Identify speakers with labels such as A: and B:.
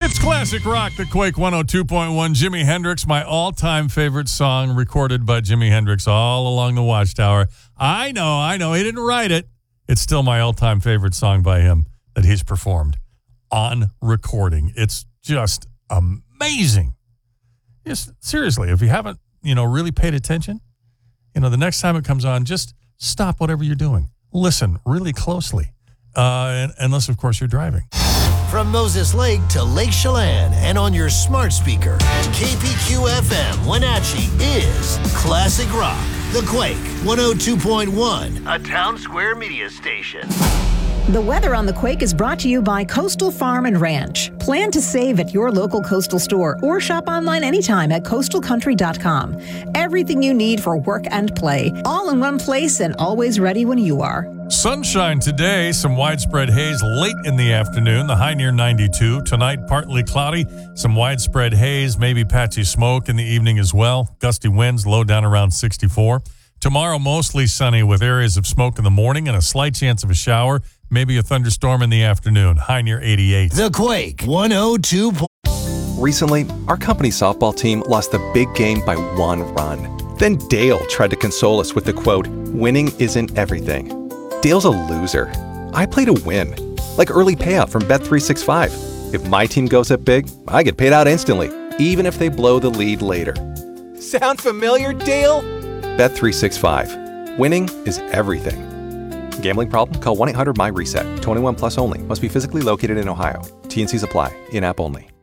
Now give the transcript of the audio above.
A: It's classic rock, the Quake 102.1. Jimi Hendrix, my all-time favorite song recorded by Jimi Hendrix all along the Watchtower. I know. He didn't write it. It's still my all-time favorite song by him that he's performed on recording. It's just amazing. Just seriously, if you haven't, really paid attention, the next time it comes on, just stop whatever you're doing. Listen really closely, unless, of course, you're driving.
B: From Moses Lake to Lake Chelan and on your smart speaker, KPQ-FM Wenatchee is Classic Rock, the Quake 102.1, a Town Square media station.
C: The weather on the Quake is brought to you by Coastal Farm and Ranch. Plan to save at your local Coastal store or shop online anytime at coastalcountry.com. Everything you need for work and play, all in one place and always ready when you are.
A: Sunshine today, some widespread haze late in the afternoon, the high near 92. Tonight, partly cloudy, some widespread haze, maybe patchy smoke in the evening as well. Gusty winds, low down around 64. Tomorrow, mostly sunny with areas of smoke in the morning and a slight chance of a shower, maybe a thunderstorm in the afternoon, high near 88.
B: The Quake 102.
D: Recently, our company softball team lost the big game by 1 run. Then Dale tried to console us with the quote, "Winning isn't everything." Dale's a loser. I play to win, like early payout from Bet365. If my team goes up big, I get paid out instantly, even if they blow the lead later. Sound familiar, Dale? Bet365. Winning is everything. Gambling problem? Call 1-800-MY-RESET. 21 plus only. Must be physically located in Ohio. T&Cs apply. In-app only.